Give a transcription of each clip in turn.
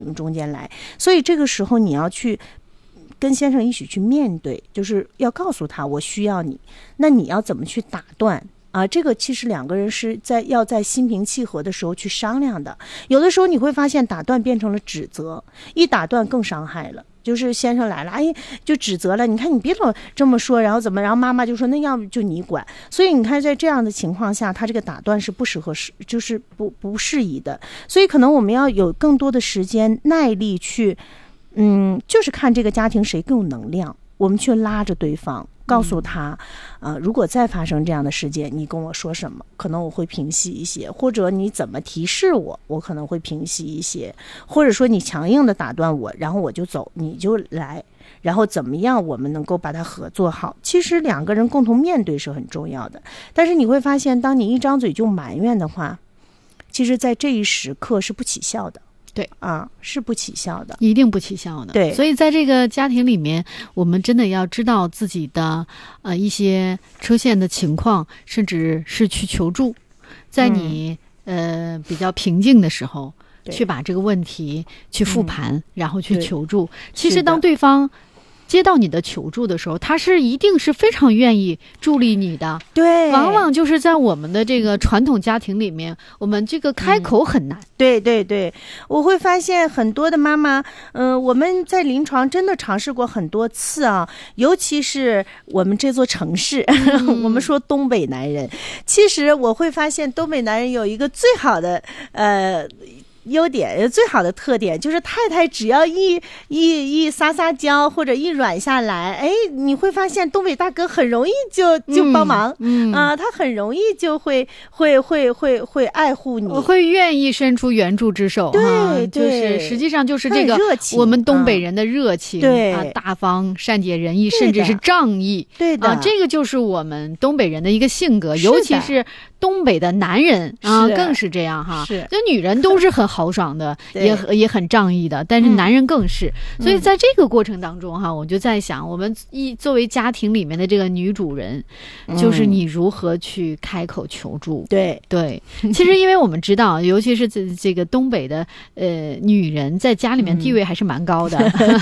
中间来。所以这个时候你要去跟先生一起去面对，就是要告诉他我需要你，那你要怎么去打断啊？这个其实两个人是要在心平气和的时候去商量的。有的时候你会发现打断变成了指责，一打断更伤害了。就是先生来了，哎，就指责了，你看你别老这么说，然后怎么，然后妈妈就说那要不就你管。所以你看在这样的情况下，他这个打断是不适合，就是不适宜的。所以可能我们要有更多的时间耐力去就是看这个家庭谁更有能量，我们去拉着对方，告诉他如果再发生这样的事件，你跟我说什么，可能我会平息一些，或者你怎么提示我可能会平息一些，或者说你强硬的打断我，然后我就走，你就来，然后怎么样我们能够把它合作好。其实两个人共同面对是很重要的，但是你会发现当你一张嘴就埋怨的话，其实在这一时刻是不起效的。 对啊，是不起效的， 一定不起效的。 对， 所以在这个家庭里面，我们真的要知道自己的一些出现的情况，甚至是去求助，在你比较平静的时候，去把这个问题去复盘，然后去求助。其实当对方接到你的求助的时候，他是一定是非常愿意助力你的。 对， 往往就是在我们的这个传统家庭里面，我们这个开口很难。 对对对，我会发现很多的妈妈，我们在临床真的尝试过很多次啊，尤其是我们这座城市，我们说东北男人，其实我会发现东北男人有一个最好的优点，最好的特点就是太太只要一撒撒娇或者一软下来，哎，你会发现东北大哥很容易就帮忙，他很容易就会爱护你， 会愿意伸出援助之手。 对， 就是实际上就是这个我们东北人的热情， 对大方、善解人意，甚至是仗义。 对的， 这个就是我们东北人的一个性格，尤其是东北的男人更是这样哈。 是， 就女人都是很豪爽的，也很仗义的，但是男人更是。所以在这个过程当中哈，我就在想，我们作为家庭里面的这个女主人，就是你如何去开口求助。 对， 其实因为我们知道，尤其是这个东北的女人在家里面地位还是蛮高的。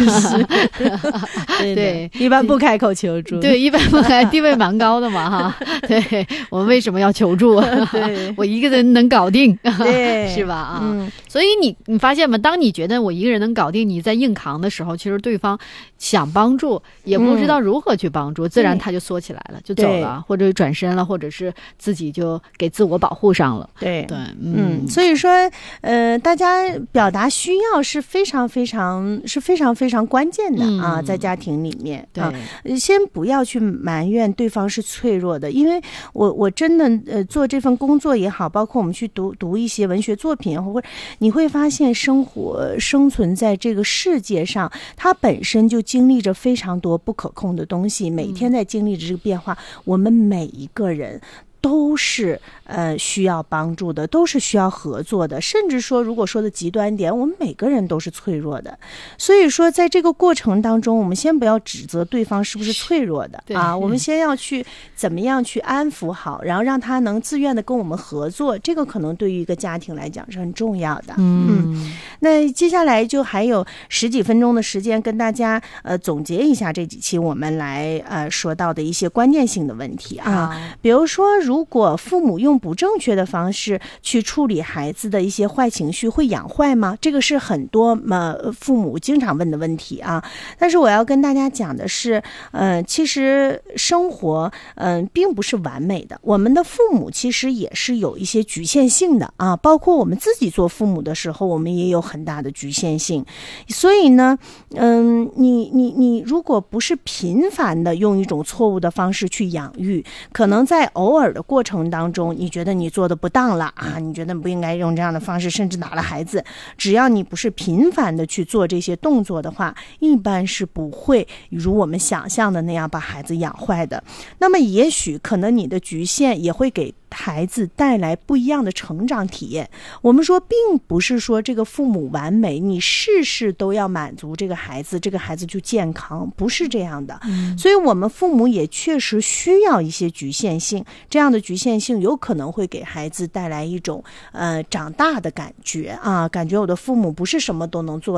对， 一般不开口求助。 对，一般不开，地位蛮高的嘛哈。对，我们为什么要求助？我一个人能搞定， 对， 是吧？所以你发现吗？当你觉得我一个人能搞定，你在硬扛的时候，其实对方想帮助也不知道如何去帮助，自然他就缩起来了，就走了，或者转身了，或者是自己就给自我保护上了。 对，所以说大家表达需要是非常非常关键的啊，在家庭里面先不要去埋怨对方是脆弱的，因为我真的做这份工作也好，包括我们去读一些文学作品，或者你会发现生存在这个世界上，它本身就经历着非常多不可控的东西，每天在经历着这个变化，我们每一个人都是需要帮助的，都是需要合作的，甚至说如果说的极端一点，我们每个人都是脆弱的。所以说在这个过程当中，我们先不要指责对方是不是脆弱的啊，我们先要去怎么样去安抚好，然后让他能自愿的跟我们合作，这个可能对于一个家庭来讲是很重要的。那接下来就还有10几分钟的时间跟大家总结一下这几期我们来说到的一些关键性的问题啊，比如说如果父母用不正确的方式去处理孩子的一些坏情绪，会养坏吗？这个是很多父母经常问的问题啊。但是我要跟大家讲的是，其实生活并不是完美的，我们的父母其实也是有一些局限性的啊，包括我们自己做父母的时候，我们也有很大的局限性。所以呢，你如果不是频繁的用一种错误的方式去养育，可能在偶尔的过程当中，你觉得你做的不当了啊，你觉得不应该用这样的方式，甚至打了孩子，只要你不是频繁的去做这些动作的话，一般是不会如我们想象的那样把孩子养坏的。那么也许可能你的局限也会给孩子带来不一样的成长体验。我们说并不是说这个父母完美，你事事都要满足这个孩子，这个孩子就健康，不是这样的。所以我们父母也确实需要一些局限性，这样的局限性有可能会给孩子带来一种长大的感觉啊，感觉我的父母不是什么都能做